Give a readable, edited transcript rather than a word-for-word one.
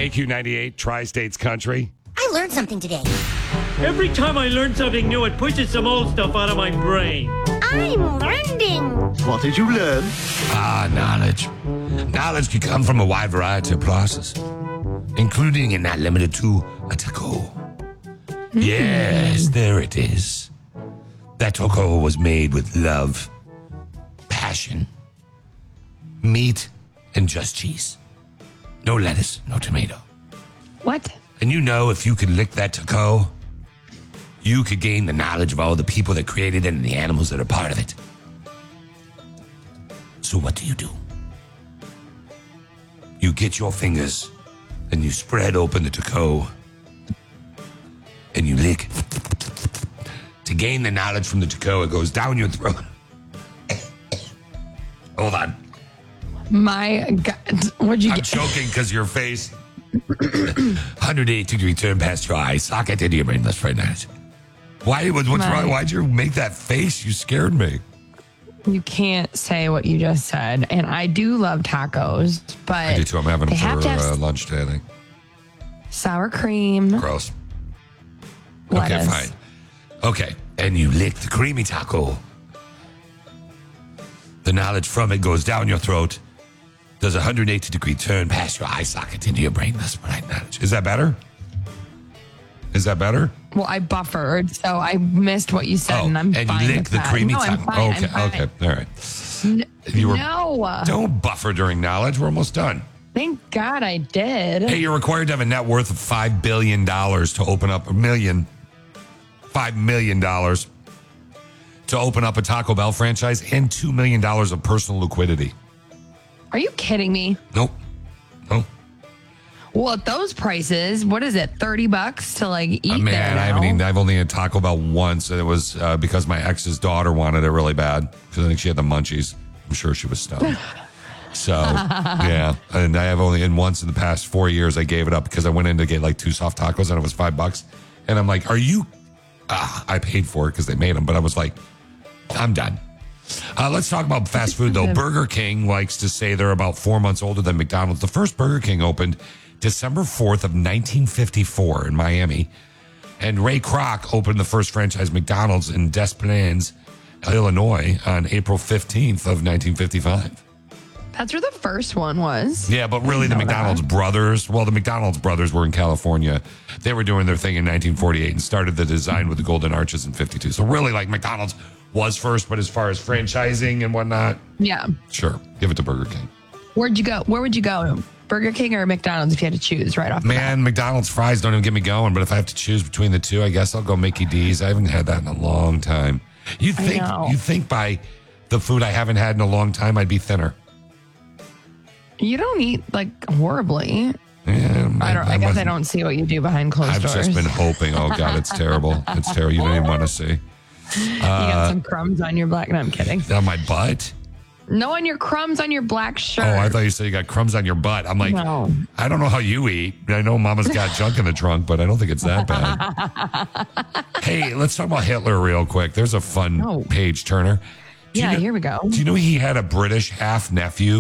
KQ98, Tri-States Country. I learned something today. Every time I learn something new, it pushes some old stuff out of my brain. I'm learning. What did you learn? Knowledge. Knowledge can come from a wide variety of processes, including and not limited to a taco. Yes, there it is. That taco was made with love, passion, meat, and just cheese. No lettuce, no tomato. What? And you know, if you could lick that taco, you could gain the knowledge of all the people that created it and the animals that are part of it. So what do? You get your fingers and you spread open the taco and you lick. To gain the knowledge from the taco, it goes down your throat. Hold on. My God. What'd you I'm get? joking because your face 180 degree turn past your eye socket into your brain. That's right now. What's wrong? Why'd you make that face? You scared me. You can't say what you just said. And I do love tacos, but I do too. I'm having them have to for have lunch today, I think. sour cream. Gross. Lettuce. Okay, fine. Okay, and you lick the creamy taco. The knowledge from it goes down your throat, does a 180 degree turn past your eye socket into your brain. That's what I knowledge. Is that better? Is that better? Well, I buffered, so I missed what you said, and I'm and fine you lick with the that. creamy No, I'm taco. fine, Okay, I'm fine. okay, all right. No. Don't buffer during knowledge. We're almost done. Thank God I did. Hey, you're required to have a net worth of $5 billion to open up $5 million to open up a Taco Bell franchise and $2 million of personal liquidity. Are you kidding me? Nope. Well, at those prices, what is it? $30 to like eat there Man, now? I haven't eaten. I've only had Taco Bell once, and it was because my ex's daughter wanted it really bad because I think she had the munchies. I'm sure she was stoned. So, yeah. And I have only, and once in the past 4 years, I gave it up because I went in to get like 2 soft tacos and it was $5. And I'm like, are you? I paid for it because they made them, but I was like, I'm done. Let's talk about fast food, though. Burger King likes to say they're about 4 months older than McDonald's. The first Burger King opened December 4th of 1954 in Miami. And Ray Kroc opened the first franchise McDonald's in Des Plaines, Illinois on April 15th of 1955. That's where the first one was. Yeah, but really the McDonald's brothers, the McDonald's brothers were in California. They were doing their thing in 1948 and started the design with the golden arches in 52. So really like McDonald's was first, but as far as franchising and whatnot, Yeah. sure, give it to Burger King. Where'd you go? Where would you go? Burger King or McDonald's if you had to choose right off the bat? Man, McDonald's fries don't even get me going, but if I have to choose between the two, I guess I'll go Mickey D's. I haven't had that in a long time. You think by the food I haven't had in a long time, I'd be thinner. You don't eat like horribly. Yeah, I guess I don't see what you do behind closed I've doors. just been hoping. Oh, God, it's terrible. It's terrible. You don't even want to see. You got some crumbs on your black. No, I'm kidding. On my butt? No, on your crumbs on your black shirt. Oh, I thought you said you got crumbs on your butt. I'm like, No. I don't know how you eat. I know Mama's got junk in the trunk, but I don't think it's that bad. Hey, let's talk about Hitler real quick. There's a fun page turner. Yeah, here we go. Do you know he had a British half nephew